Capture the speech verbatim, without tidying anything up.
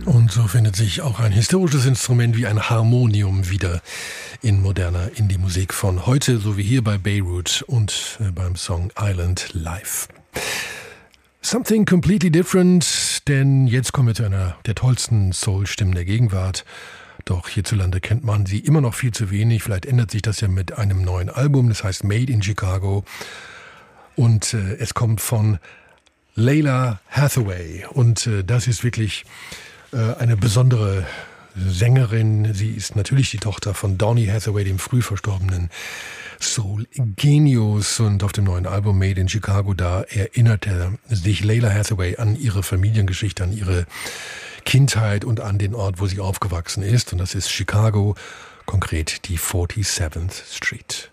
Und so findet sich auch ein historisches Instrument wie ein Harmonium wieder in moderner Indie-Musik von heute, so wie hier bei Beirut und beim Song Island Live. Something completely different, denn jetzt kommen wir zu einer der tollsten Soul-Stimmen der Gegenwart. Doch hierzulande kennt man sie immer noch viel zu wenig. Vielleicht ändert sich das ja mit einem neuen Album, das heißt Made in Chicago. Und äh, es kommt von Lalah Hathaway. Und äh, das ist wirklich äh, eine besondere Sängerin. Sie ist natürlich die Tochter von Donny Hathaway, dem früh verstorbenen Soul-Genius. Und auf dem neuen Album Made in Chicago, da erinnerte sich Lalah Hathaway an ihre Familiengeschichte, an ihre Kindheit und an den Ort, wo sie aufgewachsen ist. Und das ist Chicago, konkret die forty-seventh Street.